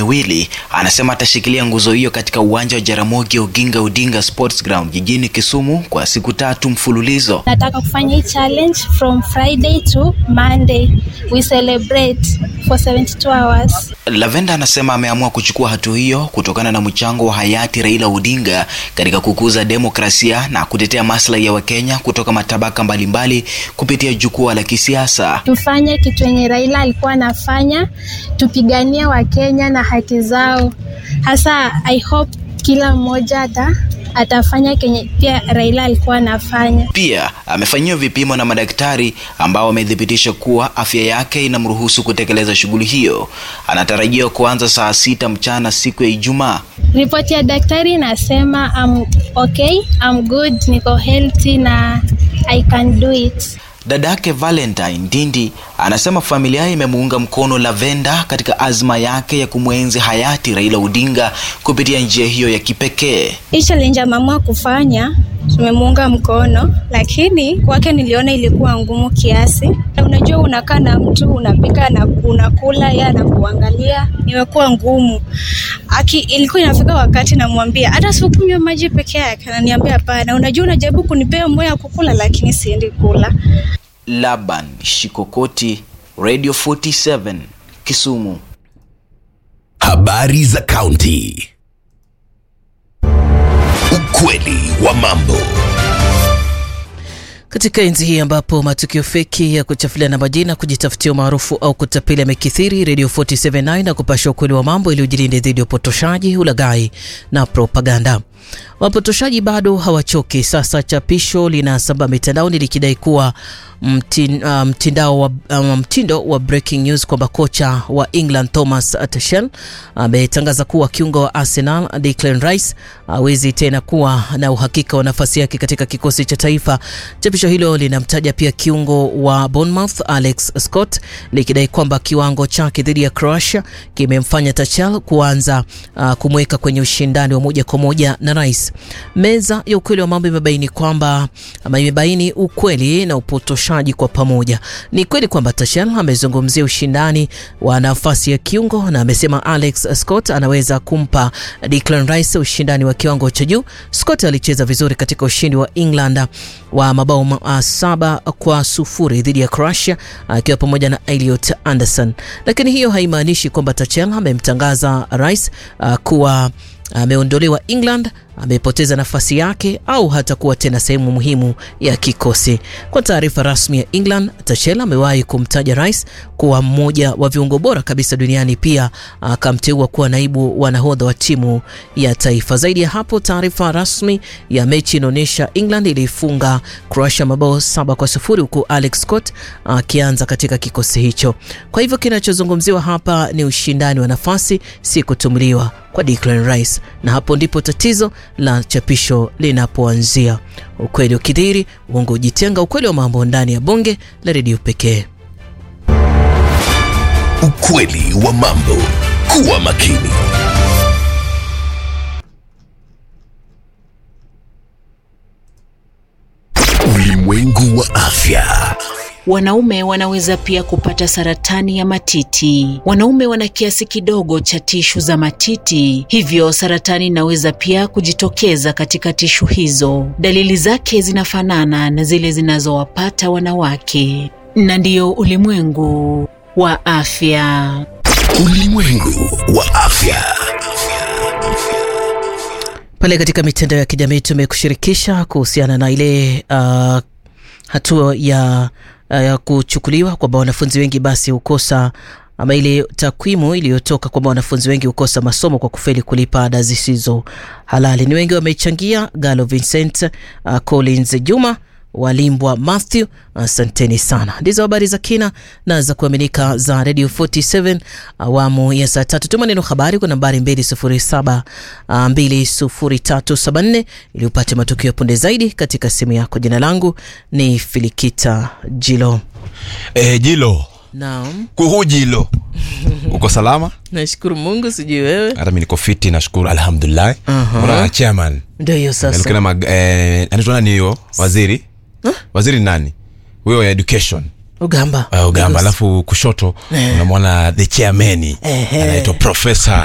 miwili, anasema atashikilia nguzo hiyo katika uwanja wa Jaramogi Oginga Odinga Sports Ground jijini Kisumu kwa siku 3 mfululizo. Nataka kufanya hii challenge from Friday to Monday. We celebrate for 72 hours. Lavenda anasema ameamua kuchukua hatua hiyo kutokana na mchango wa hayati Raila Odinga katika kukuza demokrasia na kutetea maslahi ya Wakenya kutoka matabaka mbalimbali kupitia jukwaa la kisiasa. Tufanye kitu yenye Raila alikuwa anafanya, tupiganie Wakenya na haki zao. Hasa I hope kila mmoja atafanya kenye pia Raila alikuwa anafanya. Pia amefanyiwa vipimo na madaktari ambao wamethibitisha kuwa afya yake inamruhusu kutekeleza shughuli hiyo. Anatarajiwa kuanza saa 6 mchana siku ya Ijumaa. Ripoti ya daktari inasema I'm okay, I'm good, niko healthy na I can do it. Dadake Valentine Ndindi anasema familia imemuunga mkono Lavenda katika azma yake ya kumwenzi hayati Raila Odinga kupitia njia hiyo ya kipekee. Hii challenge ameamua kufanya, tumemuunga mkono, lakini kwake niliona ilikuwa ngumu kiasi. Unajua unakaa na mtu, unapika na unakula, yeye anakuangalia, imekuwa ngumu. Ilikuwa inafika wakati namwambia hata sikunywa maji peke yake, ananiambia hapana, unajua unajaribu kunipea moyo wa kukula lakini siendi kula. Laban Shikokoti, Radio 47, Kisumu. Habari za kaunti. Ukweli wa mambo. Katika enzi hii ambapo matukio feki ya kuchafulia na majina, kujitafutia maarufu au kutapeli yamekithiri, Radio 47 na kupasha ukweli wa mambo ili ujilinde dhidi ya upotoshaji, ulaghai na propaganda. Wapotoshaji bado hawachoki. Sasa chapisho linasambaa mitandaoni likidai kuwa mtindo wa breaking news kwamba kocha wa England Thomas Tuchel ametangaza kuwa kiungo wa Arsenal Declan Rice hawezi tena kuwa na uhakika wa nafasi yake katika kikosi cha taifa. Chapisho hilo linamtaja pia kiungo wa Bournemouth Alex Scott, likidai kwamba kiwango chake dhidi ya Croatia kimemfanya Tuchel kuanza kumweka kwenye ushindani wa moja kwa moja na Rice. Meza ya ukweli wa mambo imebaini ukweli na upotoshaji kwa pamoja. Ni kweli kwamba Tuchel amezungumzia ushindani wa nafasi ya kiungo na amesema Alex Scott anaweza kumpa Declan Rice ushindani wa kiwango cha juu. Scott alicheza vizuri katika ushindi wa England wa mabao 7-0 dhidi ya Croatia akiwa pamoja na Elliot Anderson, lakini hiyo haimaanishi kwamba Tuchel amemtangaza Rice kuwa ameondolewa England, amepoteza nafasi yake au hata kuwa tena sehemu muhimu ya kikosi. Kwa taarifa rasmi ya England, Tuchel amewahi kumtaja Rice kuwa mmoja wa viungo bora kabisa duniani, pia akamteua kuwa naibu wa nahodha wa timu ya taifa. Zaidi ya hapo, taarifa rasmi ya mechi inaonyesha England ilifunga Croatia mabao 7-0 huku Alex Scott akianza katika kikosi hicho. Kwa hivyo kinachozungumziwa hapa ni ushindani wa nafasi, si kutumliwa kwa Declan Rice, na hapo ndipo tatizo la chapisho linapoanzia. Ukweli ukidhiri, uongo ujitenga. Ukweli wa mambo ndani ya bonge la redio pekee. Ukweli wa mambo. Kuwa makini. Ulimwengu wa afya. Wanaume wanaweza pia kupata saratani ya matiti. Wanaume wana kiasi kidogo cha tishu za matiti, hivyo saratani inaweza pia kujitokeza katika tishu hizo. Dalili zake zinafanana na zile zinazowapata wanawake. Na ndiyo ulimwengu wa afya. Ulimwengu wa afya. Pale katika mitandao ya kijamii tumekushirikisha kuhusiana na ile hatua ya kuchukuliwa kwamba wanafunzi wengi basi hukosa, ama ile takwimu iliyotoka kwamba wanafunzi wengi hukosa masomo kwa kufeli kulipa ada zisizo halali. Ni wengi wamechangia: Galo Vincent, Collins Juma, Walimbwa Matthew, asanteni sana. Ndizo habari za kina na za kuaminika za Radio 47 awamu ya saa 3. Tuma neno habari kwa nambari 207 ili upate matukio punde zaidi katika simu yako. Jina langu ni Filikita Jilo. Jilo. Naam. Kuhujilo. Uko salama? Nashukuru Mungu, sijui wewe. Hata mimi niko fiti, nashukuru alhamdulillah. Mbona chairman? Ndio hiyo sasa. Anaitwa nani hiyo? Waziri? Waziri nani? Huyo ya education. Ugamba. Ugamba. Alafu kushoto unamwona the chairman anaitwa Professor